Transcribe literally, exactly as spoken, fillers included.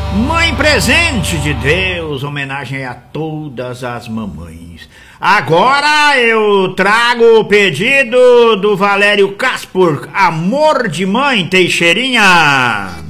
Mãe presente de Deus, homenagem a todas as mamães. Agora eu trago o pedido do Valério Caspor, Amor de Mãe, Teixeirinha.